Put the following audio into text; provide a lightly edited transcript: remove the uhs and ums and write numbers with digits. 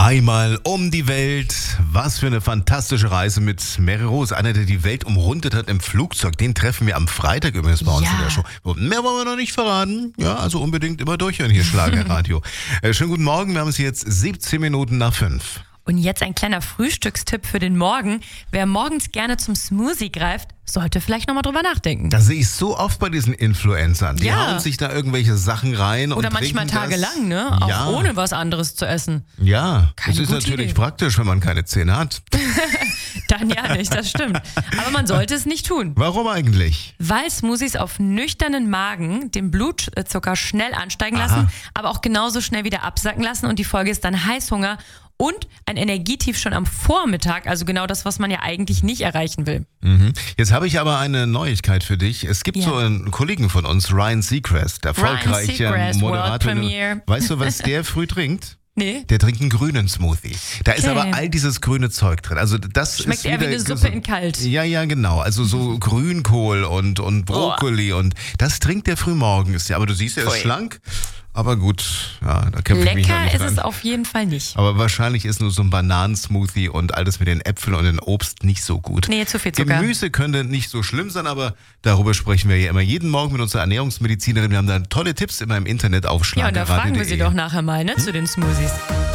Einmal um die Welt. Was für eine fantastische Reise mit Mary Rose. Einer, der die Welt umrundet hat im Flugzeug. Den treffen wir am Freitag übrigens bei uns in der Show. Mehr wollen wir noch nicht verraten. Ja, also unbedingt immer durchhören hier, Schlagerradio. Schönen guten Morgen. Wir haben es jetzt 17 Minuten nach 5. Und jetzt ein kleiner Frühstückstipp für den Morgen. Wer morgens gerne zum Smoothie greift, sollte vielleicht nochmal drüber nachdenken. Das sehe ich so oft bei diesen Influencern. Die Ja. hauen sich da irgendwelche Sachen rein Oder und manchmal trinken das. tagelang, ne? Auch Ja. ohne was anderes zu essen. Ja, Keine das ist gute natürlich Idee. praktisch, wenn man keine Zähne hat. Dann ja nicht, das stimmt. Aber man sollte es nicht tun. Warum eigentlich? Weil Smoothies auf nüchternen Magen den Blutzucker schnell ansteigen lassen, aber auch genauso schnell wieder absacken lassen. Und die Folge ist dann Heißhunger und ein Energietief schon am Vormittag. Also genau das, was man ja eigentlich nicht erreichen will. Jetzt habe ich aber eine Neuigkeit für dich. Es gibt Ja. so einen Kollegen von uns, Ryan Seacrest, erfolgreicher Seacrest, Moderator. World Premiere. Weißt du, was der früh trinkt? Nee. Der trinkt einen grünen Smoothie. Da ist Okay. aber all dieses grüne Zeug drin. Also das Schmeckt ist eher wie wieder eine Suppe gesund. in kalt. Ja, genau. Also so Grünkohl und Brokkoli und das trinkt der früh morgens. Ja, aber du siehst, er ist Pfui. schlank. Aber gut, ja, da kämpfe ich mich noch Lecker nicht ist ran. es auf jeden Fall nicht. Aber wahrscheinlich ist nur so ein Bananensmoothie und alles mit den Äpfeln und dem Obst nicht so gut. Nee, zu viel Zucker. Gemüse könnte nicht so schlimm sein, aber darüber sprechen wir ja immer jeden Morgen mit unserer Ernährungsmedizinerin. Wir haben da tolle Tipps immer im Internet auf Ja, und da schlagerradio.de. fragen wir sie doch nachher mal, ne, zu den Smoothies.